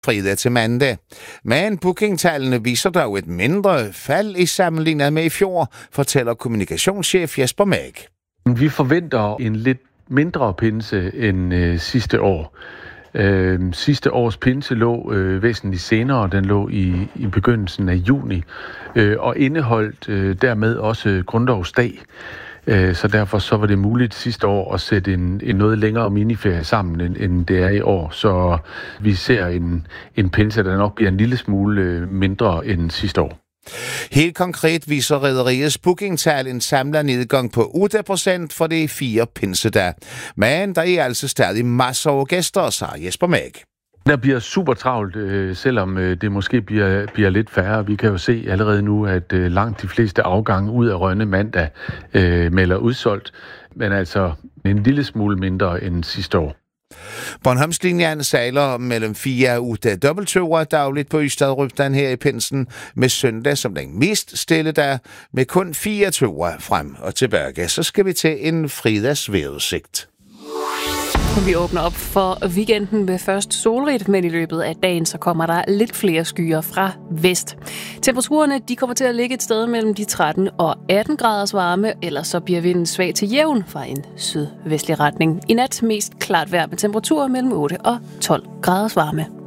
fredag til mandag. Men bookingtallene viser dog et mindre fald i sammenlignet med i fjor, fortæller kommunikationschef Jesper Mag. Vi forventer en lidt mindre pinse end sidste år. Sidste års pinse lå væsentligt senere. Den lå i begyndelsen af juni og indeholdt dermed også grundlovsdag. Så derfor så var det muligt sidste år at sætte en noget længere miniferie sammen, end det er i år. Så vi ser en pinse, der nok bliver en lille smule mindre end sidste år. Helt konkret viser rederiets bookingtal en samlet nedgang på 8% for de 4 pinsedag. Men der er altså stadig masser af gæster, siger Jesper Mag. Der bliver super travlt, selvom det måske bliver lidt færre. Vi kan jo se allerede nu, at langt de fleste afgange ud af Rønne mandag melder udsolgt, men altså en lille smule mindre end sidste år. Bornholmslinjen sejler mellem 4 og 8 dobbeltture dagligt på Ystad-Ryptan her i pinsen, med søndag som den mest stille dag, med kun 4 ture frem og tilbage. Så skal vi til en fredagsvejrudsigt. Vi åbner op for weekenden med først solrigt, men i løbet af dagen så kommer der lidt flere skyer fra vest. Temperaturerne de kommer til at ligge et sted mellem de 13 og 18 graders varme, ellers så bliver vinden svag til jævn fra en sydvestlig retning. I nat mest klart vejr med temperaturer mellem 8 og 12 graders varme.